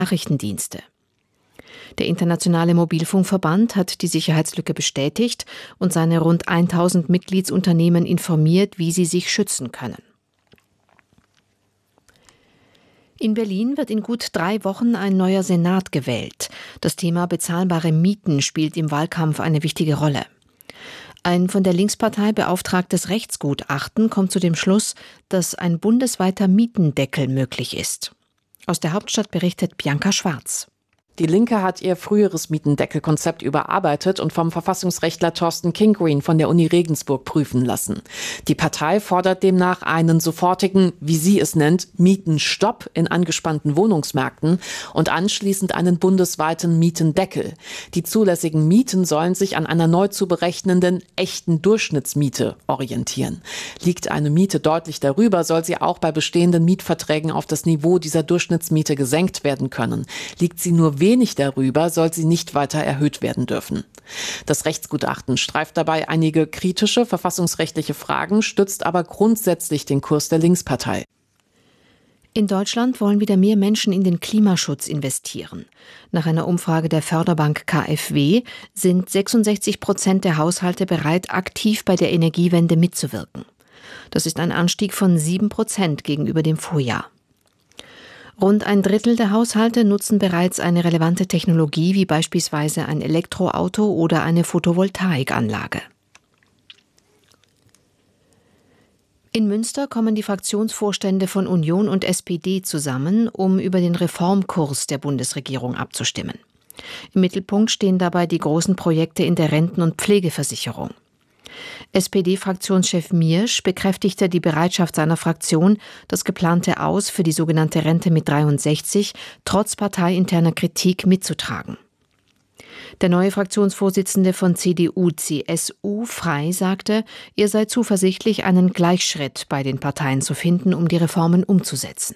Nachrichtendienste. Der Internationale Mobilfunkverband hat die Sicherheitslücke bestätigt und seine rund 1000 Mitgliedsunternehmen informiert, wie sie sich schützen können. In Berlin wird in gut 3 Wochen ein neuer Senat gewählt. Das Thema bezahlbare Mieten spielt im Wahlkampf eine wichtige Rolle. Ein von der Linkspartei beauftragtes Rechtsgutachten kommt zu dem Schluss, dass ein bundesweiter Mietendeckel möglich ist. Aus der Hauptstadt berichtet Bianca Schwarz. Die Linke hat ihr früheres Mietendeckelkonzept überarbeitet und vom Verfassungsrechtler Thorsten Kingreen von der Uni Regensburg prüfen lassen. Die Partei fordert demnach einen sofortigen, wie sie es nennt, Mietenstopp in angespannten Wohnungsmärkten und anschließend einen bundesweiten Mietendeckel. Die zulässigen Mieten sollen sich an einer neu zu berechnenden echten Durchschnittsmiete orientieren. Liegt eine Miete deutlich darüber, soll sie auch bei bestehenden Mietverträgen auf das Niveau dieser Durchschnittsmiete gesenkt werden können. Liegt sie nur wenig darüber, soll sie nicht weiter erhöht werden dürfen. Das Rechtsgutachten streift dabei einige kritische verfassungsrechtliche Fragen, stützt aber grundsätzlich den Kurs der Linkspartei. In Deutschland wollen wieder mehr Menschen in den Klimaschutz investieren. Nach einer Umfrage der Förderbank KfW sind 66% der Haushalte bereit, aktiv bei der Energiewende mitzuwirken. Das ist ein Anstieg von 7% gegenüber dem Vorjahr. Rund ein Drittel der Haushalte nutzen bereits eine relevante Technologie, wie beispielsweise ein Elektroauto oder eine Photovoltaikanlage. In Münster kommen die Fraktionsvorstände von Union und SPD zusammen, um über den Reformkurs der Bundesregierung abzustimmen. Im Mittelpunkt stehen dabei die großen Projekte in der Renten- und Pflegeversicherung. SPD-Fraktionschef Miersch bekräftigte die Bereitschaft seiner Fraktion, das geplante Aus für die sogenannte Rente mit 63 trotz parteiinterner Kritik mitzutragen. Der neue Fraktionsvorsitzende von CDU/CSU, Frey, sagte, er sei zuversichtlich, einen Gleichschritt bei den Parteien zu finden, um die Reformen umzusetzen.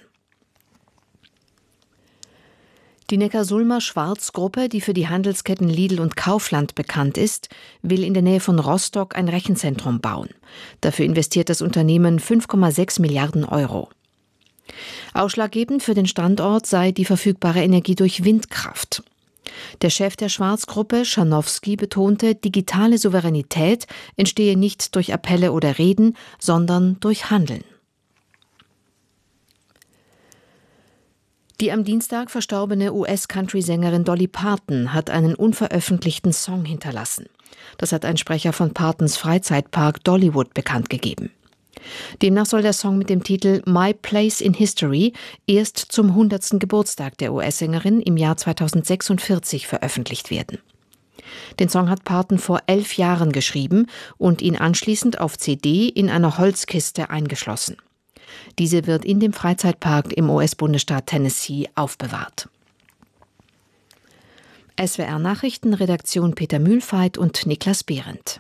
Die Neckarsulmer-Schwarz-Gruppe, die für die Handelsketten Lidl und Kaufland bekannt ist, will in der Nähe von Rostock ein Rechenzentrum bauen. Dafür investiert das Unternehmen 5,6 Milliarden Euro. Ausschlaggebend für den Standort sei die verfügbare Energie durch Windkraft. Der Chef der Schwarz-Gruppe, Scharnowski, betonte, digitale Souveränität entstehe nicht durch Appelle oder Reden, sondern durch Handeln. Die am Dienstag verstorbene US-Country-Sängerin Dolly Parton hat einen unveröffentlichten Song hinterlassen. Das hat ein Sprecher von Partons Freizeitpark Dollywood bekannt gegeben. Demnach soll der Song mit dem Titel My Place in History erst zum 100. Geburtstag der US-Sängerin im Jahr 2046 veröffentlicht werden. Den Song hat Parton vor 11 Jahren geschrieben und ihn anschließend auf CD in einer Holzkiste eingeschlossen. Diese wird in dem Freizeitpark im US-Bundesstaat Tennessee aufbewahrt. SWR-Nachrichten, Redaktion Peter Mühlfeit und Niklas Behrendt.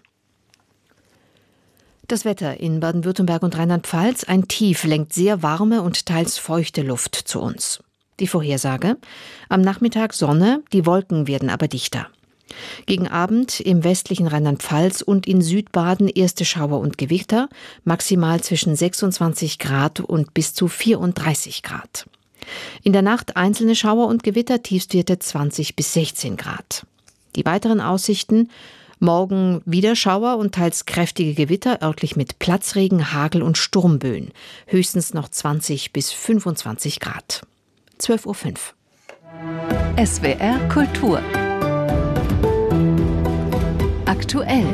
Das Wetter in Baden-Württemberg und Rheinland-Pfalz: ein Tief lenkt sehr warme und teils feuchte Luft zu uns. Die Vorhersage: am Nachmittag Sonne, die Wolken werden aber dichter. Gegen Abend im westlichen Rheinland-Pfalz und in Südbaden erste Schauer und Gewitter, maximal zwischen 26 Grad und bis zu 34 Grad. In der Nacht einzelne Schauer und Gewitter, Tiefstwerte 20 bis 16 Grad. Die weiteren Aussichten: morgen wieder Schauer und teils kräftige Gewitter, örtlich mit Platzregen, Hagel und Sturmböen. Höchstens noch 20 bis 25 Grad. 12:05 Uhr. SWR Kultur. Aktuell.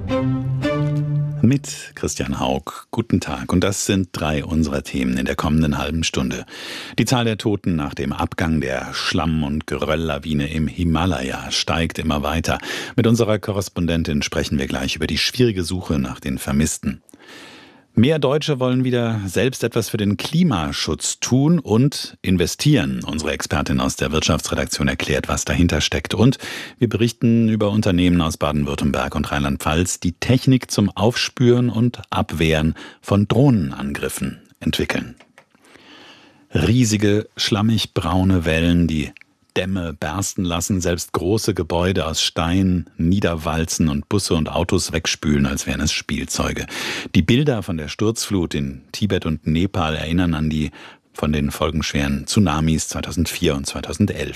Mit Christian Haug. Guten Tag. Und das sind 3 unserer Themen in der kommenden halben Stunde. Die Zahl der Toten nach dem Abgang der Schlamm- und Gerölllawine im Himalaya steigt immer weiter. Mit unserer Korrespondentin sprechen wir gleich über die schwierige Suche nach den Vermissten. Mehr Deutsche wollen wieder selbst etwas für den Klimaschutz tun und investieren. Unsere Expertin aus der Wirtschaftsredaktion erklärt, was dahinter steckt. Und wir berichten über Unternehmen aus Baden-Württemberg und Rheinland-Pfalz, die Technik zum Aufspüren und Abwehren von Drohnenangriffen entwickeln. Riesige, schlammig-braune Wellen, die Dämme bersten lassen, selbst große Gebäude aus Stein niederwalzen und Busse und Autos wegspülen, als wären es Spielzeuge. Die Bilder von der Sturzflut in Tibet und Nepal erinnern an die von den folgenschweren Tsunamis 2004 und 2011.